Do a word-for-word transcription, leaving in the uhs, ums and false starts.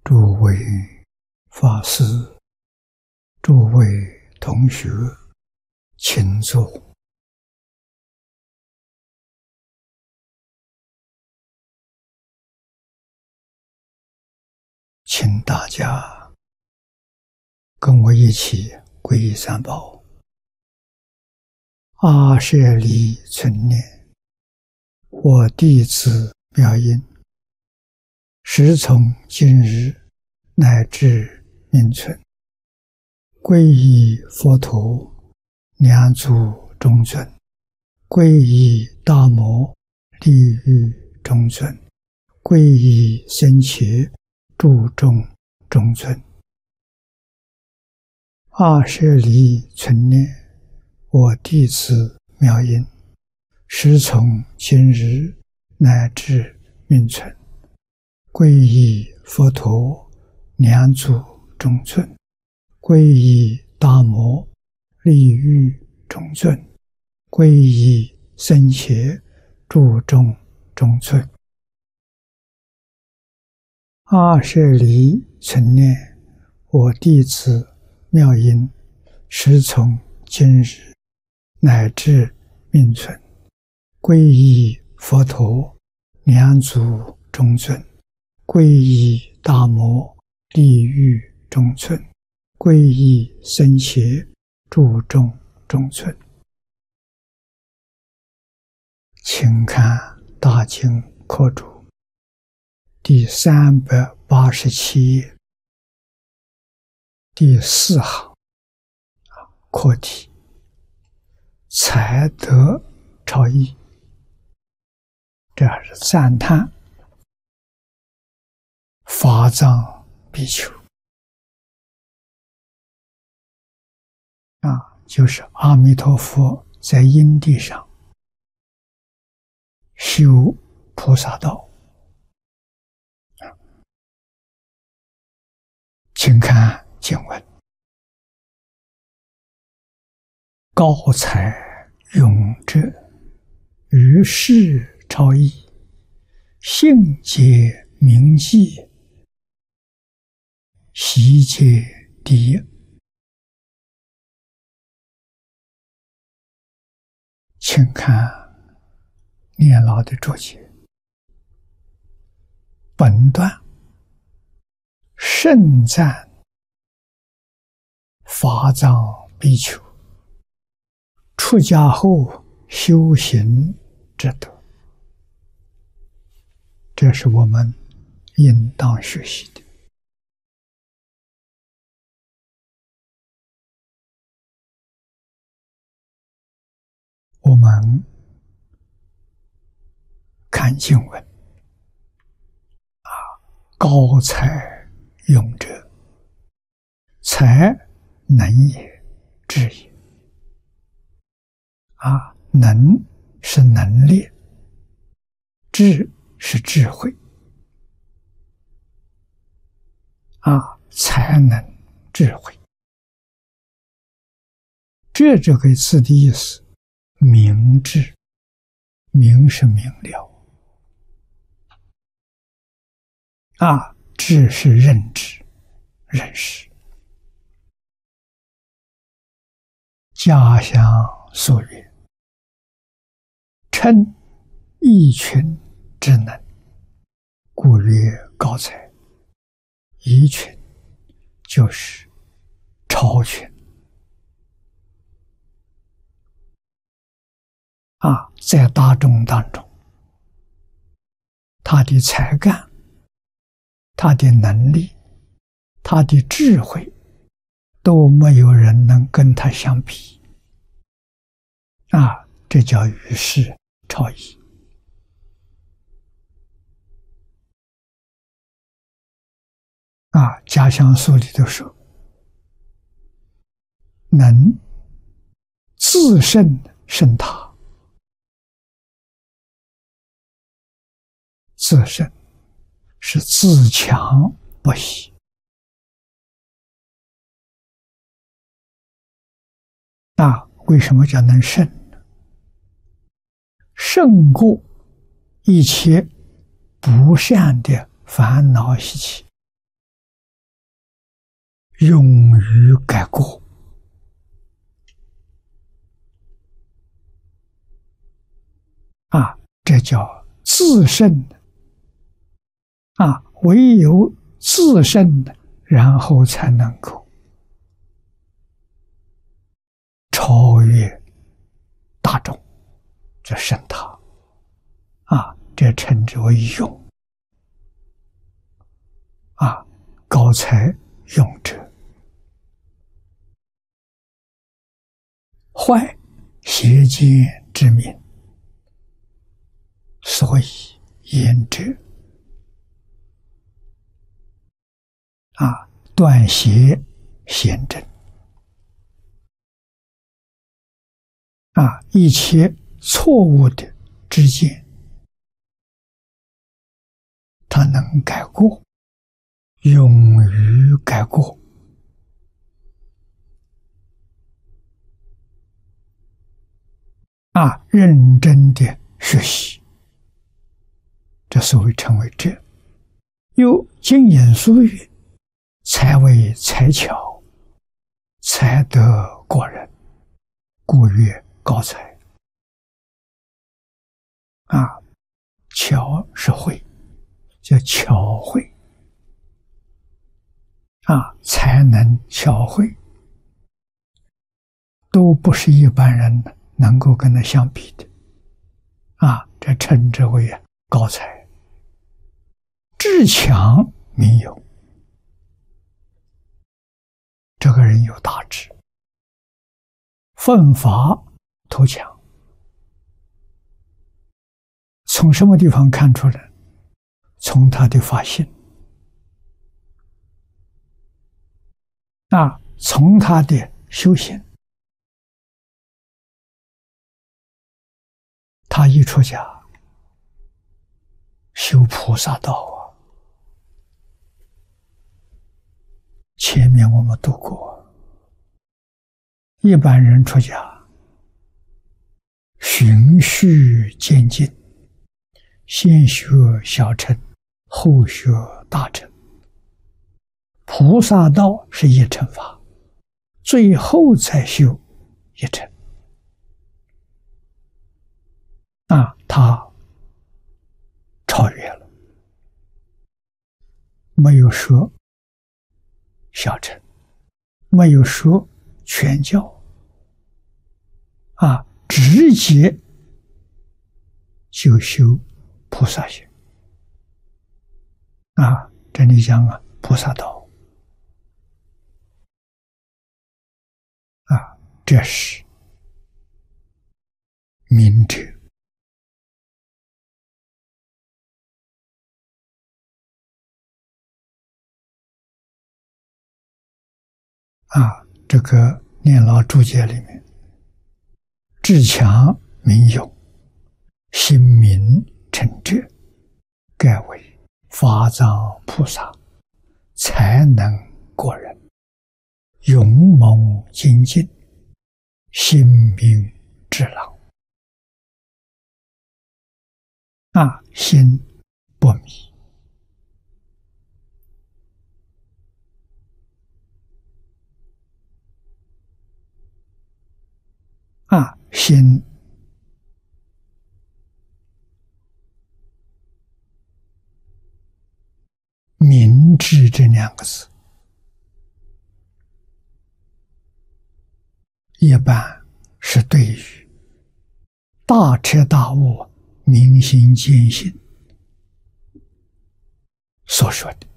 诸位法师、诸位同学，请坐。请大家跟我一起皈依三宝。阿舍离存念，我弟子妙音，时从今日乃至命存，皈依佛陀，两足中尊；皈依大摩，利欲中尊；皈依僧伽，注重中尊。阿舍离存念，我弟子妙音，时从今日乃至命存，皈依佛陀，两足中尊；皈依大摩，利欲中尊；皈依僧伽，注重中尊。阿舍离存念，我弟子妙音，时从今日乃至命存，皈依佛陀，两足中尊；皈依大摩，利欲中尊；皈依僧伽，注重中尊。请看大经课注第三百八十七页第四行课题：才德超逸。这是赞叹法藏比丘啊，就是阿弥陀佛在因地上修菩萨道。请看经文：高才勇者，于世超逸，性皆明记，习皆第一。请看念老的注解。本段盛赞法藏比丘出家后修行之德，这是我们应当学习的。我们看经文啊，高才勇者，才能也，智也。啊，能是能力，智是智慧。啊，才能智慧，这这个字的意思，明智，明是明了，啊，智是认知、认识。家乡所曰：称一群之能，故曰高才。一群就是超群啊，在大众当中，他的才干、他的能力、他的智慧，都没有人能跟他相比啊，这叫于世超逸。啊，家乡书里头说，能自胜胜他。自胜是自强不息。那为什么叫能胜呢？胜过一切不善的烦恼习气， 勇于改过。啊，这叫自胜的。啊，唯有自胜的，然后才能够超越大众，这胜他。啊，这称之为勇。啊，高才勇者，坏邪见之名，所以言者。啊，断邪显正。啊，一切错误的知见，他能改过，勇于改过。啊，认真的学习，这所谓成为智。又经言俗语，才为才巧，才得过人，故曰高才。啊，巧是慧，叫巧慧。啊，才能巧慧，都不是一般人能够跟他相比的。啊，这称之为高才。智强民勇，这个人有大智，奋发图强。从什么地方看出来？从他的发心。啊，从他的修行。他一出家修菩萨道啊，前面我们读过，一般人出家循序渐进，先学小乘，后学大乘。菩萨道是一乘法，最后才修一乘。啊，他超越了，没有说小乘，没有说全教，啊，直接就修菩萨行。啊，这里讲啊，菩萨道。啊，这是明哲。啊，这个念老注解里面，智强民勇，心明诚哲，盖为法藏菩萨，才能过人，勇猛精进，心明智朗。啊，心不迷。啊，心明智这两个字，一般是对于大彻大悟、明心见性所说的。